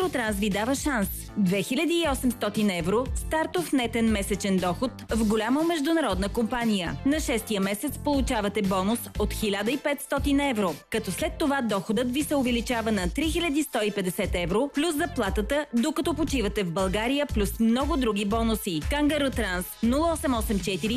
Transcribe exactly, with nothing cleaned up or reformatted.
Кангаро Транс ви дава шанс. две хиляди и осемстотин евро стартов нетен месечен доход в голяма международна компания. На шестия месец получавате бонус от хиляда и петстотин евро, като след това доходът ви се увеличава на три хиляди сто и петдесет евро плюс заплатата, докато почивате в България, плюс много други бонуси. Кангаро Транс нула осем осем четири